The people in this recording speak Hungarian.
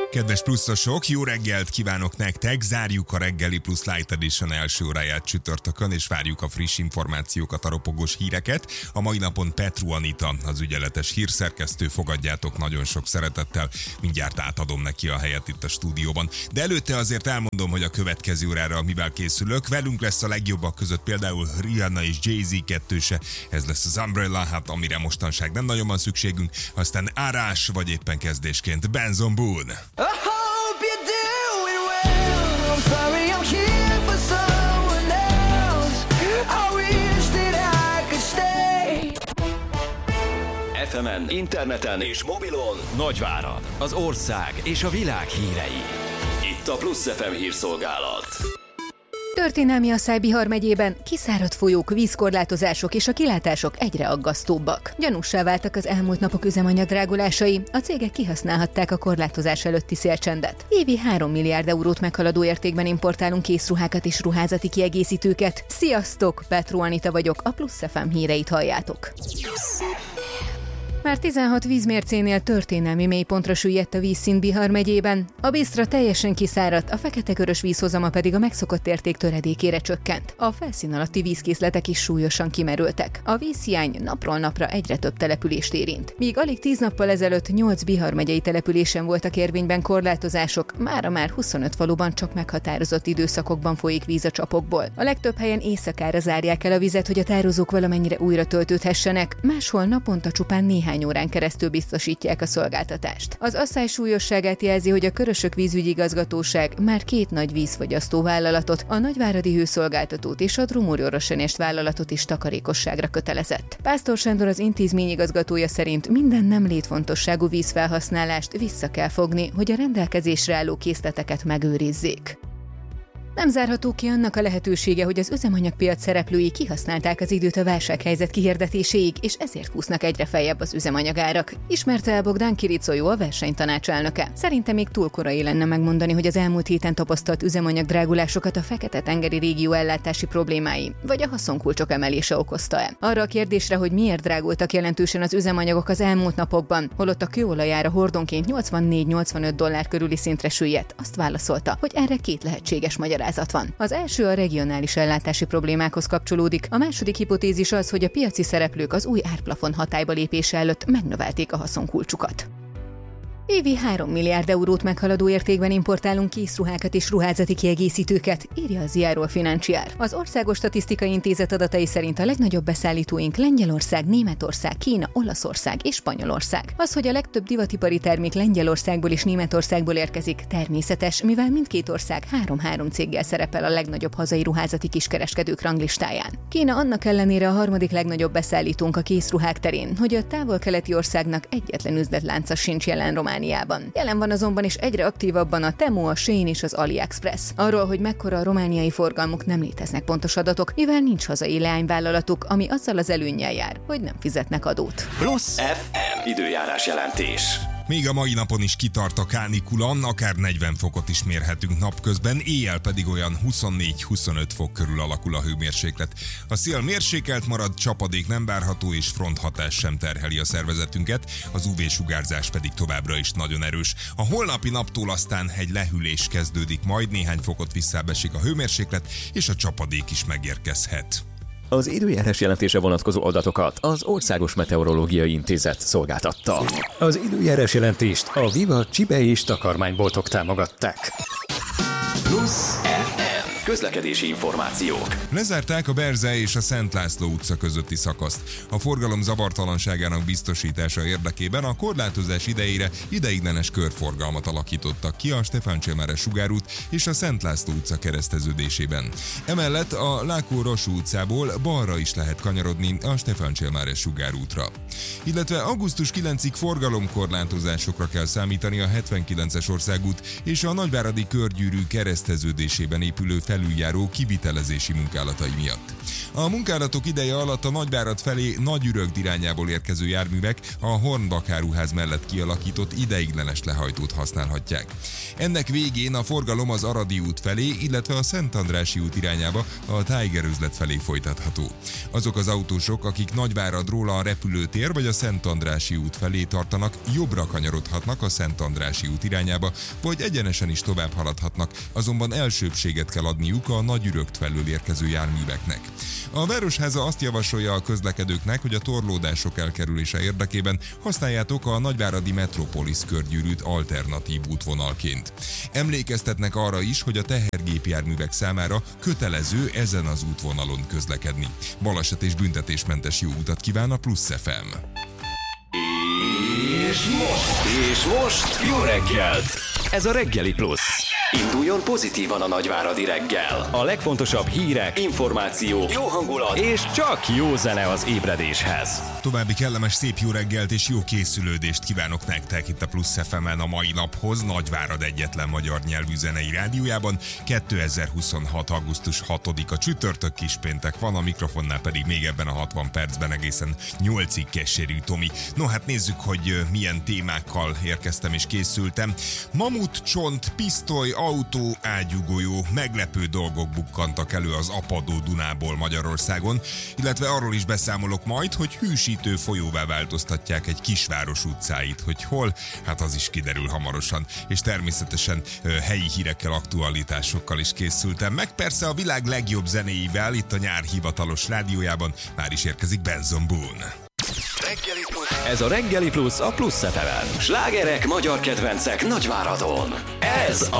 Kedves pluszosok, jó reggelt kívánok nektek! Zárjuk a reggeli Plusz Light Edition első óráját csütörtökön, és várjuk a friss információkat, a ropogós híreket. A mai napon Petru Anita, az ügyeletes hírszerkesztő, fogadjátok nagyon sok szeretettel. Mindjárt átadom neki a helyet itt a stúdióban. De előtte azért elmondom, hogy a következő órára mivel készülök. Velünk lesz a legjobbak között például Rihanna és Jay-Z kettőse. Ez lesz az Umbrella, hát amire mostanság nem nagyon van szükségünk. Aztán Árás, vagy éppen kezdésként Benson Boone. I hope you're doing well. I'm sorry I'm here for someone else. I wish that I could stay. FM-en, interneten és mobilon Nagyvárad, az ország és a világ hírei. Itt a Plusz FM hírszolgálat. Történelmi Asszály Bihar megyében kiszáradt folyók, vízkorlátozások és a kilátások egyre aggasztóbbak. Gyanússá váltak az elmúlt napok üzemanyag drágulásai, a cégek kihasználhatták a korlátozás előtti szélcsendet. Évi 3 milliárd eurót meghaladó értékben importálunk készruhákat és ruházati kiegészítőket. Sziasztok, Petru Anita vagyok, a Plusz FM híreit halljátok. Már 16 vízmércénél történelmi mélypontra süllyedt a vízszint Bihar megyében. A Bisztra teljesen kiszáradt, a fekete-körös vízhozama pedig a megszokott érték töredékére csökkent. A felszín alatti vízkészletek is súlyosan kimerültek. A vízhiány napról napra egyre több települést érint. Míg alig 10 nappal ezelőtt 8 Bihar megyei településen voltak érvényben korlátozások, mára már 25 faluban csak meghatározott időszakokban folyik víz a csapokból. A legtöbb helyen éjszakára zárják el a vizet, hogy a tározók valamennyire újra töltődhessenek, máshol naponta csupán néhány órán keresztül biztosítják a szolgáltatást. Az asszály súlyosságát jelzi, hogy a Körösök vízügyi igazgatóság már 2 nagy vízfogyasztó vállalatot, a Nagyváradi Hőszolgáltatót és a Drumur-Oroshenest vállalatot is takarékosságra kötelezett. Pásztor Sándor, az intézmény igazgatója szerint minden nem létfontosságú vízfelhasználást vissza kell fogni, hogy a rendelkezésre álló készleteket megőrizzék. Nem zárható ki annak a lehetősége, hogy az üzemanyagpiac szereplői kihasználták az időt a válsághelyzet kihirdetéséig, és ezért kúsznak egyre feljebb az üzemanyagárak. Ismerte el Bogdán Kiricolyó, a versenytanács elnöke. Szerinte még túl korai lenne megmondani, hogy az elmúlt héten tapasztalt üzemanyagdrágulásokat a Fekete-tengeri régió ellátási problémái, vagy a haszonkulcsok emelése okozta-e. Arra a kérdésre, hogy miért drágultak jelentősen az üzemanyagok az elmúlt napokban, holott a kőolajára hordonként $84-85 körüli szintre süllyedt, azt válaszolta, hogy erre 2 lehetséges magyarázat van. Az első a regionális ellátási problémákhoz kapcsolódik, a második hipotézis az, hogy a piaci szereplők az új árplafon hatályba lépése előtt megnövelték a haszonkulcsukat. Évi 3 milliárd eurót meghaladó értékben importálunk készruhákat és ruházati kiegészítőket, írja a Ziarul Financiar. Az Országos Statisztikai Intézet adatai szerint a legnagyobb beszállítóink Lengyelország, Németország, Kína, Olaszország és Spanyolország. Az, hogy a legtöbb divatipari termék Lengyelországból és Németországból érkezik, természetes, mivel mindkét ország 3 céggel szerepel a legnagyobb hazai ruházati kiskereskedők ranglistáján. Kína annak ellenére a 3. legnagyobb beszállítónk a készruhák terén, hogy a távol-keleti országnak egyetlen üzletlánca sincs jelen Romániában. Jelen van azonban is egyre aktívabban a Temu, a Shein és az AliExpress. Arról, hogy mekkora a romániai forgalmuk, nem léteznek pontos adatok, mivel nincs hazai leányvállalatuk, ami azzal az előnnyel jár, hogy nem fizetnek adót. Plusz FM időjárás jelentés. Még a mai napon is kitart a kánikula, akár 40 fokot is mérhetünk napközben, éjjel pedig olyan 24-25 fok körül alakul a hőmérséklet. A szél mérsékelt marad, csapadék nem várható és fronthatás sem terheli a szervezetünket, az UV-sugárzás pedig továbbra is nagyon erős. A holnapi naptól aztán egy lehűlés kezdődik, majd néhány fokot visszábbesik a hőmérséklet, és a csapadék is megérkezhet. Az időjárás jelentése vonatkozó adatokat az Országos Meteorológiai Intézet szolgáltatta. Az időjárás jelentést a Viva csibe és takarmányboltok támogatták. Plusz FM közlekedési információk. Lezárták a Berze és a Szent László utca közötti szakaszt. A forgalom zavartalanságának biztosítása érdekében a korlátozás idejére ideiglenes körforgalmat alakítottak ki a Stefáncsémáres sugárút és a Szent László utca kereszteződésében. Emellett a Lákó-Rosú utcából balra is lehet kanyarodni a Stefáncsémáres sugárútra. Illetve augusztus 9-ig forgalomkorlátozásokra kell számítani a 79-es országút és a Nagyváradi körgyűrű kereszteződésében épülő felüljáró kivitelezési munkálatai miatt. A munkálatok ideje alatt a Nagyvárad felé Nagyürögd irányából érkező járművek a Hornbach áruház mellett kialakított ideiglenes lehajtót használhatják. Ennek végén a forgalom az Aradi út felé, illetve a Szentandrássy út irányába a Tiger üzlet felé folytatható. Azok az autósok, akik Nagyváradról a repülőtér vagy a Szentandrássy út felé tartanak, jobbra kanyarodhatnak a Szentandrássy út irányába, vagy egyenesen is tovább haladhatnak, azonban elsőbbséget kell adniuk a Nagyürögd felől érkező járműveknek. A Városháza azt javasolja a közlekedőknek, hogy a torlódások elkerülése érdekében használjátok a nagyváradi Metropolis körgyűrűt alternatív útvonalként. Emlékeztetnek arra is, hogy a tehergépjárművek számára kötelező ezen az útvonalon közlekedni. Baleset és büntetésmentes jó utat kíván a Plusz FM. És most jó reggelt! Ez a Reggeli Plusz. Induljon pozitívan a nagyváradi reggel. A legfontosabb hírek, információk, jó hangulat és csak jó zene az ébredéshez. További kellemes, szép jó reggelt és jó készülődést kívánok nektek itt a Plusz FM-en a mai naphoz, Nagyvárad egyetlen magyar nyelvű zenei rádiójában. 2026. augusztus 6-a csütörtök kispéntek van, a mikrofonnál pedig még ebben a 60 percben egészen 8-ig Keserű Tomi. No hát nézzük, hogy milyen témákkal érkeztem és készültem. Mamut, csont, pisztoly, autó, ágyúgolyó, meglepő dolgok bukkantak elő az apadó Dunából Magyarországon, illetve arról is beszámolok majd, hogy hűsítő folyóvá változtatják egy kisváros utcáit, hogy hol, hát az is kiderül hamarosan, és természetesen helyi hírekkel, aktualitásokkal is készültem, meg persze a világ legjobb zenéivel itt a nyár hivatalos rádiójában már is érkezik Benson Boone. Ez a Reggeli Plusz a Plusz FM-en. Slágerek, magyar kedvencek Nagyváradon. Ez